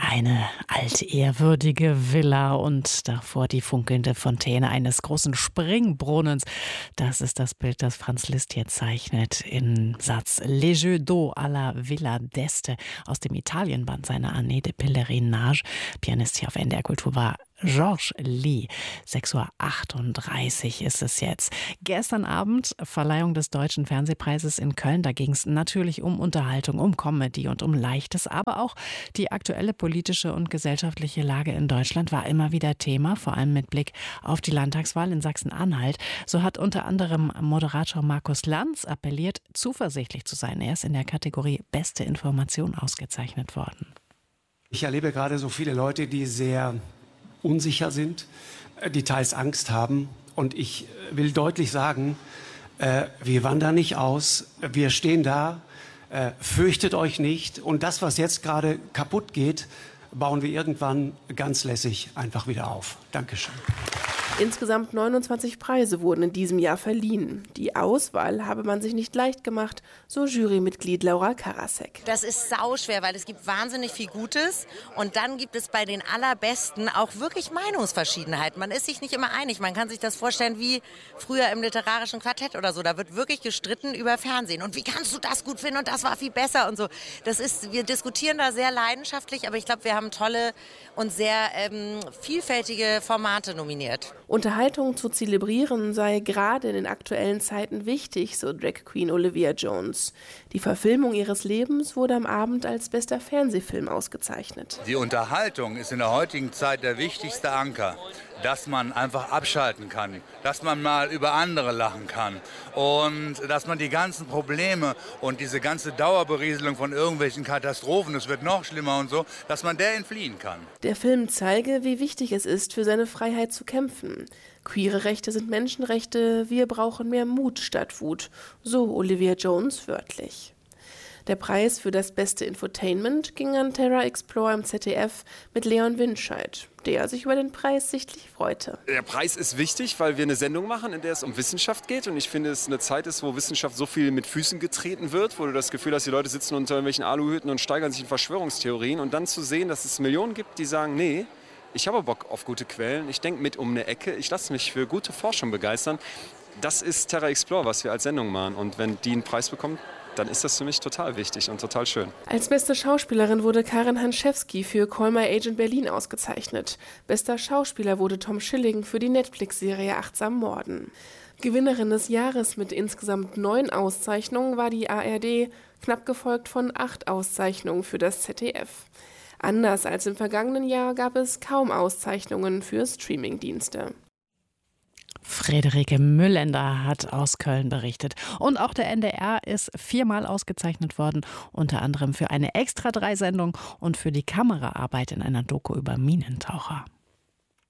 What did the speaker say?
Eine altehrwürdige Villa und davor die funkelnde Fontäne eines großen Springbrunnens. Das ist das Bild, das Franz Liszt hier zeichnet im Satz Les Jeux d'eau à la Villa d'Este aus dem Italienband seiner Année de Pèlerinage. Pianist hier auf NDR Kultur war Georges Lee. 6:38 Uhr ist es jetzt. Gestern Abend Verleihung des Deutschen Fernsehpreises in Köln. Da ging es natürlich um Unterhaltung, um Comedy und um Leichtes. Aber auch die aktuelle politische und gesellschaftliche Lage in Deutschland war immer wieder Thema. Vor allem mit Blick auf die Landtagswahl in Sachsen-Anhalt. So hat unter anderem Moderator Markus Lanz appelliert, zuversichtlich zu sein. Er ist in der Kategorie Beste Information ausgezeichnet worden. Ich erlebe gerade so viele Leute, die sehr unsicher sind, die teils Angst haben. Und ich will deutlich sagen, wir wandern nicht aus, wir stehen da, fürchtet euch nicht. Und das, was jetzt gerade kaputt geht, bauen wir irgendwann ganz lässig einfach wieder auf. Dankeschön. Insgesamt 29 Preise wurden in diesem Jahr verliehen. Die Auswahl habe man sich nicht leicht gemacht, so Jurymitglied Laura Karasek. Das ist sauschwer, weil es gibt wahnsinnig viel Gutes und dann gibt es bei den Allerbesten auch wirklich Meinungsverschiedenheiten. Man ist sich nicht immer einig. Man kann sich das vorstellen wie früher im literarischen Quartett oder so. Da wird wirklich gestritten über Fernsehen. Und wie kannst du das gut finden und das war viel besser und so. Wir diskutieren da sehr leidenschaftlich, aber ich glaube, wir haben tolle und sehr vielfältige Formate nominiert. Unterhaltung zu zelebrieren sei gerade in den aktuellen Zeiten wichtig, so Drag Queen Olivia Jones. Die Verfilmung ihres Lebens wurde am Abend als bester Fernsehfilm ausgezeichnet. Die Unterhaltung ist in der heutigen Zeit der wichtigste Anker, dass man einfach abschalten kann, dass man mal über andere lachen kann und dass man die ganzen Probleme und diese ganze Dauerberieselung von irgendwelchen Katastrophen, es wird noch schlimmer und so, dass man der entfliehen kann. Der Film zeige, wie wichtig es ist, für seine Freiheit zu kämpfen. Queere Rechte sind Menschenrechte, wir brauchen mehr Mut statt Wut, so Olivia Jones wörtlich. Der Preis für das beste Infotainment ging an Terra Explore im ZDF mit Leon Winscheid, der sich über den Preis sichtlich freute. Der Preis ist wichtig, weil wir eine Sendung machen, in der es um Wissenschaft geht. Und ich finde, es eine Zeit ist, wo Wissenschaft so viel mit Füßen getreten wird, wo du das Gefühl hast, die Leute sitzen unter irgendwelchen Aluhüten und steigern sich in Verschwörungstheorien. Und dann zu sehen, dass es Millionen gibt, die sagen, nee, ich habe Bock auf gute Quellen, ich denke mit um eine Ecke, ich lasse mich für gute Forschung begeistern. Das ist Terra Explore, was wir als Sendung machen. Und wenn die einen Preis bekommt, dann ist das für mich total wichtig und total schön. Als beste Schauspielerin wurde Karin Hanschewski für Call My Agent Berlin ausgezeichnet. Bester Schauspieler wurde Tom Schilling für die Netflix-Serie Achtsam Morden. Gewinnerin des Jahres mit insgesamt 9 Auszeichnungen war die ARD, knapp gefolgt von 8 Auszeichnungen für das ZDF. Anders als im vergangenen Jahr gab es kaum Auszeichnungen für Streamingdienste. Friederike Müllender hat aus Köln berichtet. Und auch der NDR ist 4-mal ausgezeichnet worden, unter anderem für eine Extra-3-Sendung und für die Kameraarbeit in einer Doku über Minentaucher.